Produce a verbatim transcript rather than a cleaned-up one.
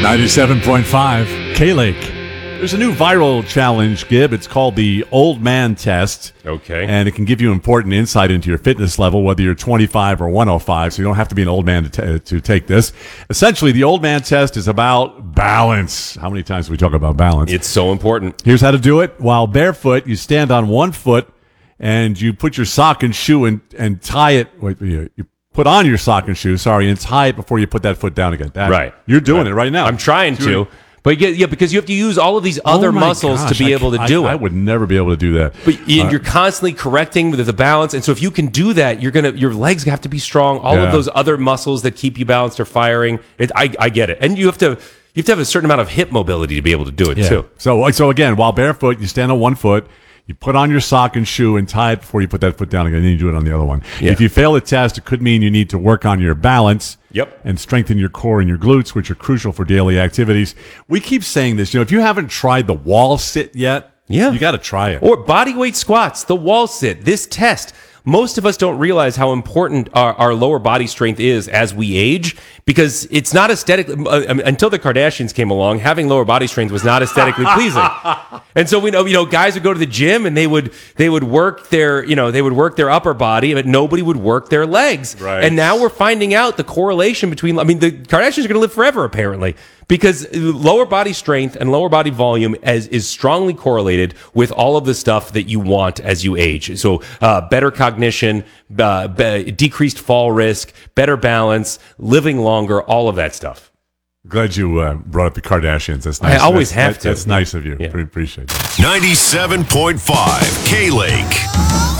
ninety-seven point five K-Lake. There's a new viral challenge, Gib. It's called the Old Man Test. Okay. And it can give you important insight into your fitness level, whether you're twenty-five or one oh five, so you don't have to be an old man to, t- to take this. Essentially, the Old Man Test is about balance. How many times do we talk about balance? It's so important. Here's how to do it. While barefoot, you stand on one foot, and you put your sock and shoe and, and tie it. Wait, you, you put on your sock and shoe, sorry, and tie it before you put that foot down again. That, Right. You're doing right. it right now. I'm trying to. But yeah, yeah, because you have to use all of these other Oh my muscles gosh, to be I able to c- do I, it. I would never be able to do that. But and Uh, you're constantly correcting with the balance, and so if you can do that, you're gonna your legs have to be strong. All Yeah. of those other muscles that keep you balanced are firing. It, I, I get it, and you have to you have to have a certain amount of hip mobility to be able to do it Yeah. too. So, like, so again, while barefoot, you stand on one foot, you put on your sock and shoe and tie it before you put that foot down again, and then you do it on the other one. Yeah. If you fail the test, it could mean you need to work on your balance. Yep. And strengthen your core and your glutes, which are crucial for daily activities. We keep saying this, you know, if you haven't tried the wall sit yet, Yeah. you got to try it. Or body weight squats, the wall sit, this test. Most of us don't realize how important our, our lower body strength is as we age, because it's not aesthetic. Uh, until the Kardashians came along, having lower body strength was not aesthetically pleasing. And so we know, you know, guys would go to the gym and they would they would work their, you know, they would work their upper body, but nobody would work their legs. Right. And now we're finding out the correlation between. I mean, the Kardashians are going to live forever apparently, because lower body strength and lower body volume as, is strongly correlated with all of the stuff that you want as you age. So uh, better cognition, uh, be, decreased fall risk, better balance, living longer, all of that stuff. Glad you uh, brought up the Kardashians. That's nice. I always that's, have that- to. That's nice of you. Yeah. Pre- appreciate that. ninety-seven point five K-Lake.